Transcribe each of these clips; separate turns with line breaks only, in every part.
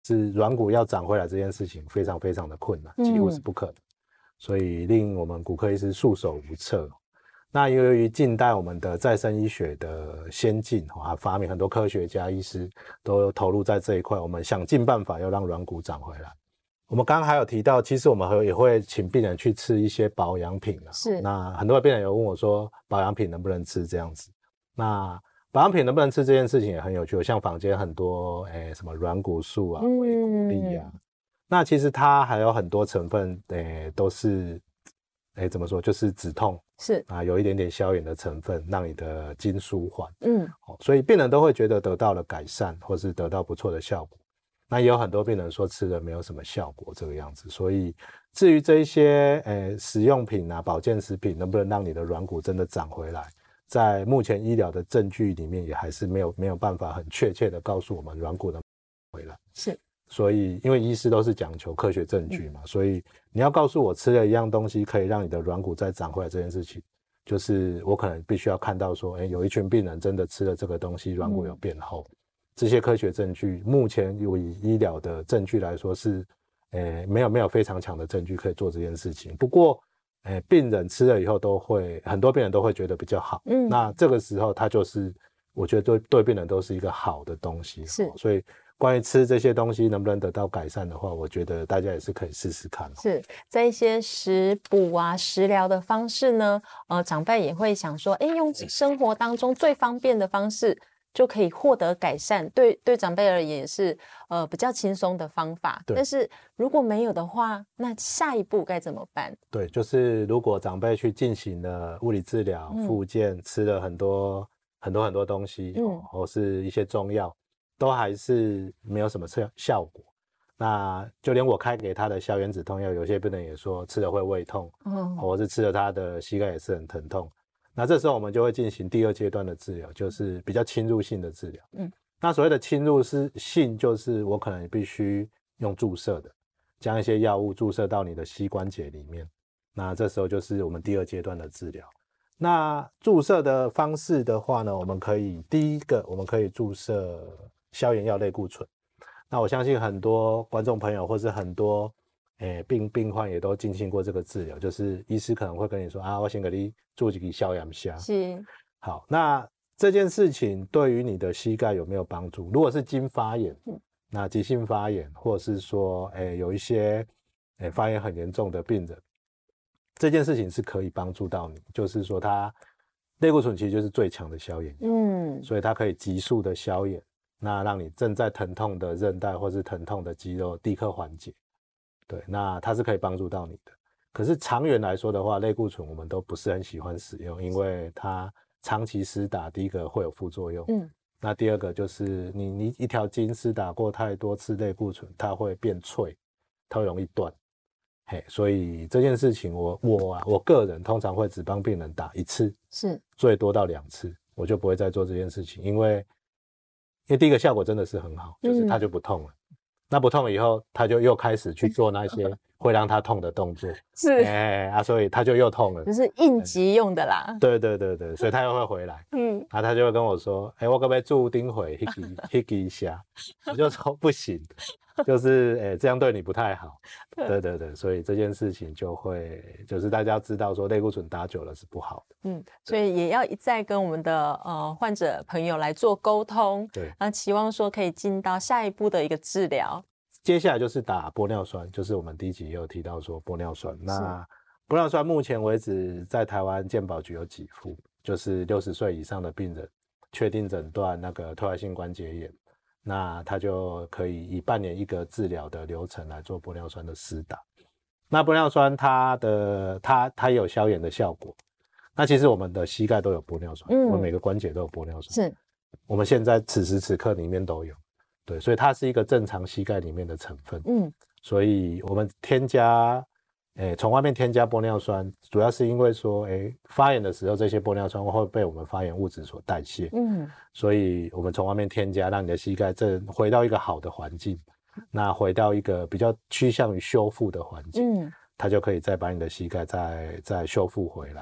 是软骨要长回来这件事情非常非常的困难，几乎是不可能，所以令我们骨科医师束手无策。那由于近代我们的再生医学的先进发明，很多科学家医师都投入在这一块，我们想尽办法要让软骨长回来。我们刚刚还有提到，其实我们也会请病人去吃一些保养品
是。
那很多病人有问我说，保养品能不能吃这样子？那保养品能不能吃这件事情也很有趣，像坊间很多什么软骨素啊、维骨力啊，那其实它还有很多成分都是怎么说，就是止痛，
是
啊，有一点点消炎的成分，让你的筋舒缓。所以病人都会觉得得到了改善，或是得到不错的效果。那也有很多病人说吃了没有什么效果这个样子，所以至于这一些食用品啊、保健食品能不能让你的软骨真的长回来，在目前医疗的证据里面也还是没有办法很确切的告诉我们软骨能回来。
是，
所以因为医师都是讲求科学证据嘛，所以你要告诉我吃了一样东西可以让你的软骨再长回来这件事情，就是我可能必须要看到说有一群病人真的吃了这个东西软骨有变厚。这些科学证据目前以医疗的证据来说是没有非常强的证据可以做这件事情。不过病人吃了以后很多病人都会觉得比较好。那这个时候它就是我觉得对病人都是一个好的东西。
是，
所以关于吃这些东西能不能得到改善的话，我觉得大家也是可以试试看。
是在一些食补啊、食疗的方式呢，长辈也会想说，用生活当中最方便的方式就可以获得改善，对长辈而言也是比较轻松的方法。但是如果没有的话，那下一步该怎么办？
对，就是如果长辈去进行了物理治疗、复健，吃了很多东西，或是一些中药，都还是没有什么效果。那就连我开给他的消炎止痛药，有些病人也说吃了会胃痛，或是吃了他的膝盖也是很疼痛。那这时候我们就会进行第二阶段的治疗，就是比较侵入性的治疗。那所谓的侵入性，就是我可能必须用注射的，将一些药物注射到你的膝关节里面。那这时候就是我们第二阶段的治疗。那注射的方式的话呢，第一个我们可以注射消炎药类固醇。那我相信很多观众朋友或是很多病患也都进行过这个治疗，就是医师可能会跟你说我先给你做几个消炎下。
是。
好，那这件事情对于你的膝盖有没有帮助？如果是经发炎，那急性发炎，或者是说有一些发炎很严重的病人，这件事情是可以帮助到你，就是说它类固醇其实就是最强的消炎药，所以它可以急速的消炎，那让你正在疼痛的韧带或是疼痛的肌肉立刻缓解。对，那它是可以帮助到你的。可是长远来说的话，类固醇我们都不是很喜欢使用，因为它长期施打，第一个会有副作用，那第二个就是你一条筋施打过太多次类固醇，它会变脆，它会容易断。所以这件事情我个人通常会只帮病人打一次，
是
最多到2次，我就不会再做这件事情，因为第一个效果真的是很好，就是它就不痛了。那不痛以后，他就又开始去做那些会让他痛的动作，
是
所以他就又痛了，
就是应急用的啦。
对，所以他又会回来，然后他就会跟我说，我可不可以注丁回那个一下？我就说不行，就是这样对你不太好。对，所以这件事情就是大家知道说类固醇打久了是不好的。
所以也要一再跟我们的患者朋友来做沟通，
对，
那期望说可以进到下一步的一个治疗。
接下来就是打玻尿酸，就是我们第一集也有提到说玻尿酸。那玻尿酸目前为止在台湾健保局有给付，就是60岁以上的病人确定诊断那个退化性关节炎，那他就可以以半年一个治疗的流程来做玻尿酸的施打。那玻尿酸它也有消炎的效果。那其实我们的膝盖都有玻尿酸，我们每个关节都有玻尿酸，
是
我们现在此时此刻里面都有。对，所以它是一个正常膝盖里面的成分。所以我们从外面添加玻尿酸，主要是因为说发炎的时候这些玻尿酸会被我们发炎物质所代谢。所以我们从外面添加，让你的膝盖回到一个好的环境，那回到一个比较趋向于修复的环境，它就可以再把你的膝盖再修复回来。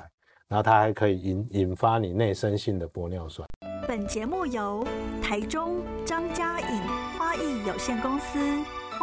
然后它还可以引发你内生性的玻尿酸。
本节目由台中张家颖花艺有限公司